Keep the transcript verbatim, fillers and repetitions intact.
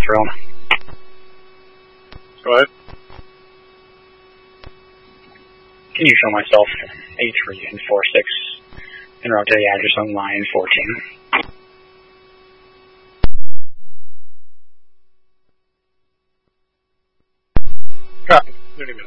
Verona. Go ahead. Can you show myself A three and four six and route to the address on line fourteen? Copy. thirty minutes.